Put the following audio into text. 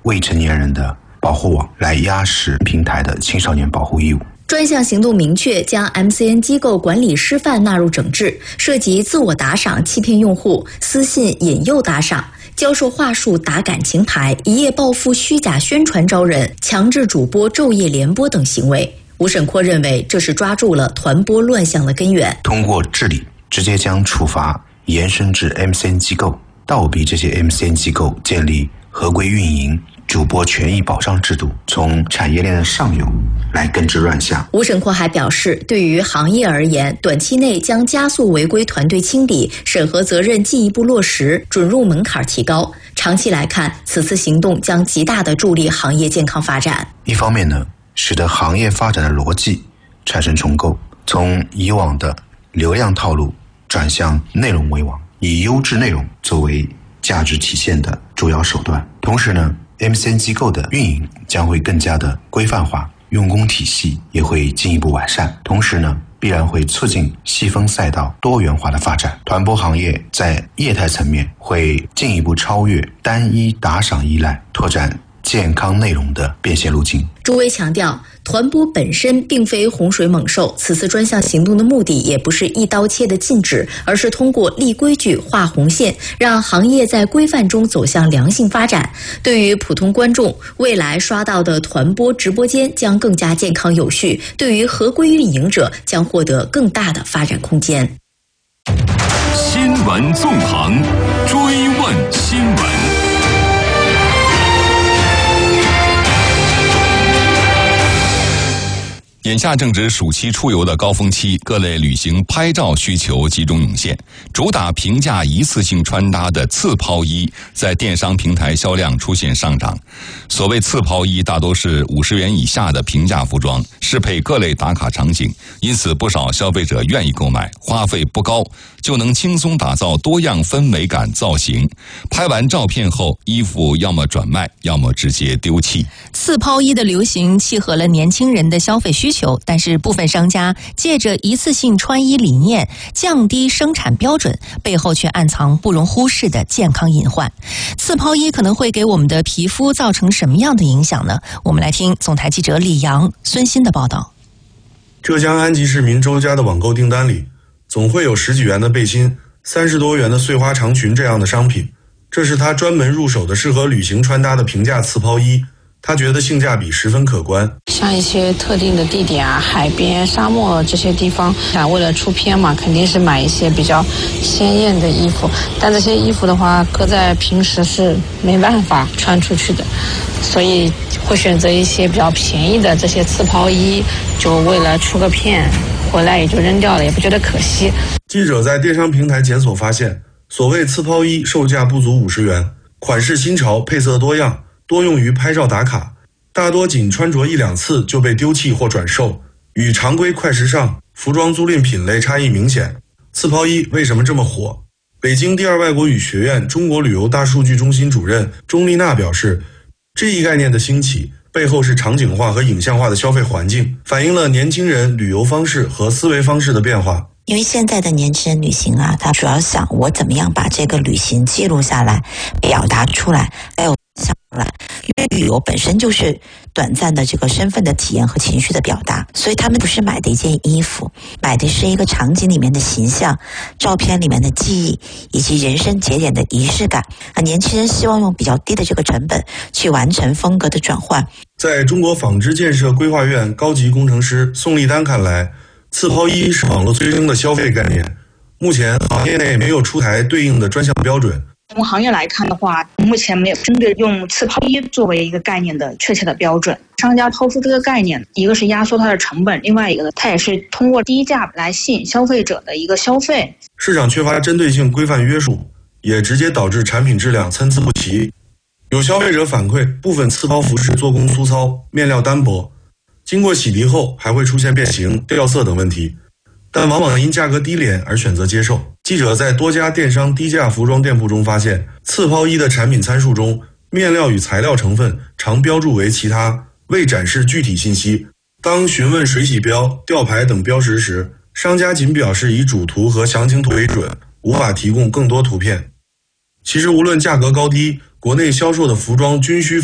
未成年人的保护网，来压实平台的青少年保护义务。 专项行动明确将 MCN 机构管理师范纳入整治，涉及自我打赏欺骗用户、私信引诱打赏、教授话术打感情牌、一夜暴富虚假宣传招人、强制主播昼夜连播等行为。吴审阔认为，这是抓住了团播乱象的根源。 通过治理，直接将处罚延伸至 MCN 机构，倒逼这些 MCN 机构建立合规运营、主播权益保障制度，从产业链的上游来根治乱象。 吴审阔还表示，对于行业而言，短期内将加速违规团队清理，审核责任进一步落实，准入门槛提高。长期来看，此次行动将极大地助力行业健康发展。 一方面呢，使得行业发展的逻辑产生重构，从以往的流量套路转向内容为王，以优质内容作为价值体现的主要手段。同时呢，MCN 机构的运营将会更加的规范化，用工体系也会进一步完善。同时呢，必然会促进细分赛道多元化的发展。团播行业在业态层面会进一步超越单一打赏依赖，拓展健康内容的变现路径。 朱威强调，团播本身并非洪水猛兽，此次专项行动的目的也不是一刀切的禁止，而是通过立规矩、划红线，让行业在规范中走向良性发展。对于普通观众，未来刷到的团播直播间将更加健康有序；对于合规运营者，将获得更大的发展空间。 新闻纵横，追问新闻。眼下正值暑期出游的高峰期，各类旅行拍照需求集中涌现。主打平价一次性穿搭的次抛衣在电商平台销量出现上涨。所谓次抛衣大多是50元以下的平价服装，适配各类打卡场景，因此不少消费者愿意购买，花费不高，就能轻松打造多样分美感造型。拍完照片后，衣服要么转卖，要么直接丢弃。 次抛衣的流行契合了年轻人的消费需求，但是部分商家借着一次性穿衣理念降低生产标准，背后却暗藏不容忽视的健康隐患。次抛衣可能会给我们的皮肤造成什么样的影响呢？我们来听总台记者李阳、孙鑫的报道。 浙江安吉市民周家的网购订单里，总会有10几元的背心、30多元的碎花长裙这样的商品，这是他专门入手的适合旅行穿搭的平价次抛衣。他觉得性价比十分可观， 像一些特定的地点啊，海边、沙漠这些地方，为了出片嘛，肯定是买一些比较鲜艳的衣服。但这些衣服的话，搁在平时是没办法穿出去的，所以会选择一些比较便宜的这些次抛衣，就为了出个片，回来也就扔掉了，也不觉得可惜。 记者在电商平台检索发现，所谓次抛衣售价不足50元，款式新潮，配色多样，多用于拍照打卡，大多仅穿着1、2次就被丢弃或转售，与常规快时尚服装租赁品类差异明显。次抛衣为什么这么火？北京第二外国语学院中国旅游大数据中心主任钟丽娜表示，这一概念的兴起背后是场景化和影像化的消费环境，反映了年轻人旅游方式和思维方式的变化。 因为现在的年轻人旅行啊，他主要想我怎么样把这个旅行记录下来，表达出来，还有想出来。因为旅游本身就是短暂的这个身份的体验和情绪的表达，所以他们不是买的一件衣服，买的是一个场景里面的形象、照片里面的记忆，以及人生节点的仪式感。年轻人希望用比较低的这个成本去完成风格的转换。 在中国纺织建设规划院高级工程师宋立丹看来，次抛衣是网络催生的消费概念，目前行业内没有出台对应的专项标准。 从行业来看的话，目前没有针对用次抛衣作为一个概念的确切的标准。商家抛出这个概念，一个是压缩它的成本，另外一个它也是通过低价来吸引消费者的一个消费。 市场缺乏针对性规范约束，也直接导致产品质量参差不齐。有消费者反馈，部分次抛服饰做工粗糙，面料单薄，经过洗涤后还会出现变形、掉色等问题，但往往因价格低廉而选择接受。记者在多家电商低价服装店铺中发现，次抛衣的产品参数中，面料与材料成分常标注为其他，未展示具体信息。当询问水洗标、吊牌等标识时，商家仅表示以主图和详情图为准，无法提供更多图片。其实无论价格高低，国内销售的服装均需